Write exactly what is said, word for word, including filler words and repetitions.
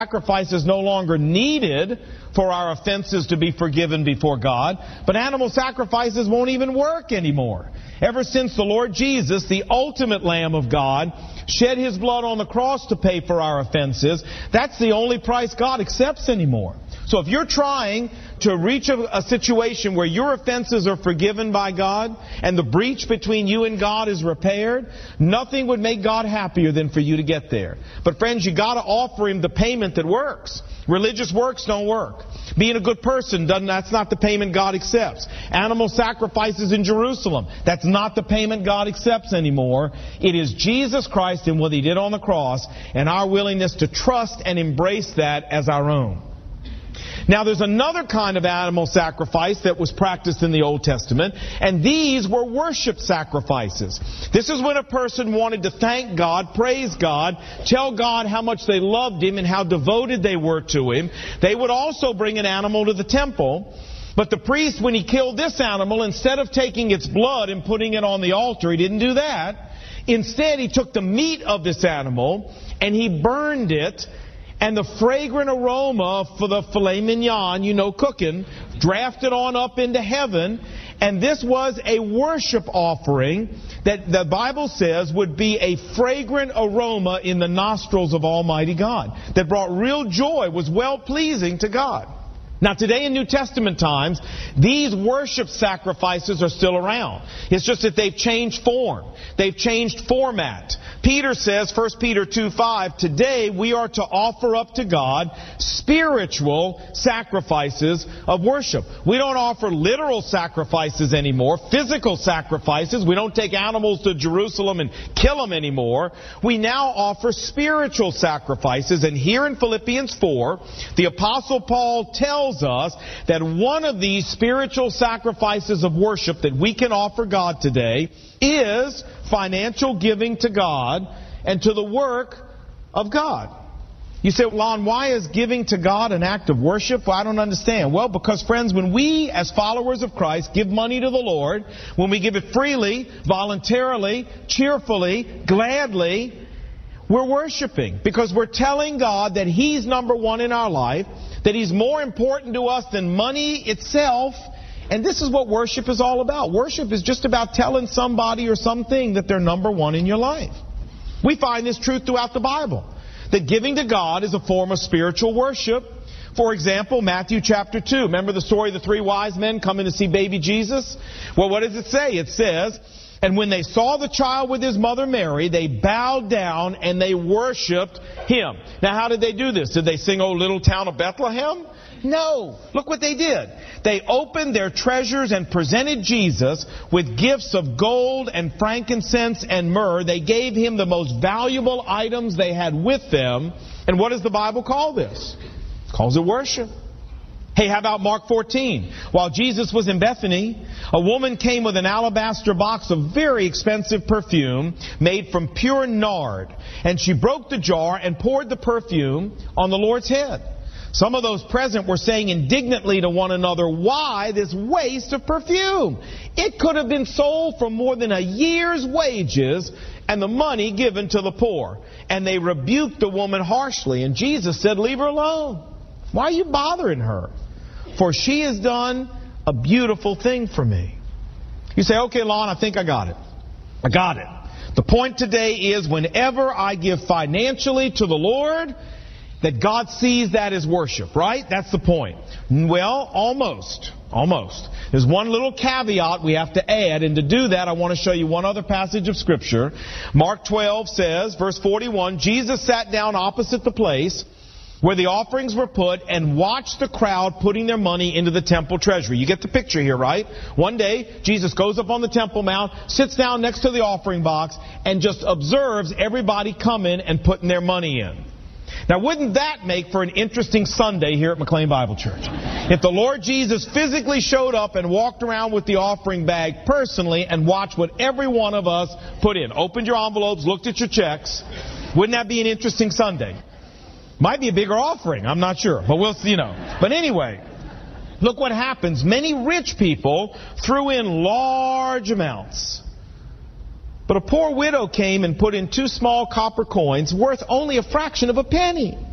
Sacrifice is no longer needed for our offenses to be forgiven before God, but animal sacrifices won't even work anymore. Ever since the Lord Jesus, the ultimate Lamb of God, shed His blood on the cross to pay for our offenses, that's the only price God accepts anymore. So if you're trying to reach a, a situation where your offenses are forgiven by God and the breach between you and God is repaired, nothing would make God happier than for you to get there. But friends, you got to offer Him the payment that works. Religious works don't work. Being a good person, doesn't, that's not the payment God accepts. Animal sacrifices in Jerusalem, that's not the payment God accepts anymore. It is Jesus Christ and what He did on the cross and our willingness to trust and embrace that as our own. Now there's another kind of animal sacrifice that was practiced in the Old Testament, and these were worship sacrifices. This is when a person wanted to thank God, praise God, tell God how much they loved Him and how devoted they were to Him. They would also bring an animal to the temple, but the priest, when he killed this animal, instead of taking its blood and putting it on the altar, he didn't do that. Instead, he took the meat of this animal and he burned it. And the fragrant aroma for the filet mignon, you know, cooking, drafted on up into heaven. And this was a worship offering that the Bible says would be a fragrant aroma in the nostrils of Almighty God, that brought real joy, was well-pleasing to God. Now today in New Testament times, these worship sacrifices are still around. It's just that they've changed form. They've changed format. Peter says, First Peter two five, today we are to offer up to God spiritual sacrifices of worship. We don't offer literal sacrifices anymore, physical sacrifices. We don't take animals to Jerusalem and kill them anymore. We now offer spiritual sacrifices. And here in Philippians four, the Apostle Paul tells us that one of these spiritual sacrifices of worship that we can offer God today is financial giving to God and to the work of God. You say, Lon, why is giving to God an act of worship? Well, I don't understand. Well, because friends, when we as followers of Christ give money to the Lord, when we give it freely, voluntarily, cheerfully, gladly, we're worshiping, because we're telling God that He's number one in our life, that He's more important to us than money itself. And this is what worship is all about. Worship is just about telling somebody or something that they're number one in your life. We find this truth throughout the Bible, that giving to God is a form of spiritual worship. For example, Matthew chapter two. Remember the story of the three wise men coming to see baby Jesus? Well, what does it say? It says, and when they saw the child with His mother Mary, they bowed down and they worshipped Him. Now, how did they do this? Did they sing, "O Little Town of Bethlehem"? No. Look what they did. They opened their treasures and presented Jesus with gifts of gold and frankincense and myrrh. They gave Him the most valuable items they had with them. And what does the Bible call this? It calls it worship. Hey, how about Mark fourteen? While Jesus was in Bethany, a woman came with an alabaster box of very expensive perfume made from pure nard. And she broke the jar and poured the perfume on the Lord's head. Some of those present were saying indignantly to one another, why this waste of perfume? It could have been sold for more than a year's wages and the money given to the poor. And they rebuked the woman harshly. And Jesus said, leave her alone. Why are you bothering her? For she has done a beautiful thing for me. You say, okay, Lon, I think I got it. I got it. The point today is whenever I give financially to the Lord, that God sees that as worship, right? That's the point. Well, almost. Almost. There's one little caveat we have to add, and to do that, I want to show you one other passage of Scripture. Mark twelve says, verse forty-one, Jesus sat down opposite the place where the offerings were put and watched the crowd putting their money into the temple treasury. You get the picture here, right? One day, Jesus goes up on the Temple Mount, sits down next to the offering box, and just observes everybody coming and putting their money in. Now, wouldn't that make for an interesting Sunday here at McLean Bible Church? If the Lord Jesus physically showed up and walked around with the offering bag personally and watched what every one of us put in. Opened your envelopes, looked at your checks. Wouldn't that be an interesting Sunday? Might be a bigger offering, I'm not sure. But we'll see, you know. But anyway, look what happens. Many rich people threw in large amounts. But a poor widow came and put in two small copper coins worth only a fraction of a penny.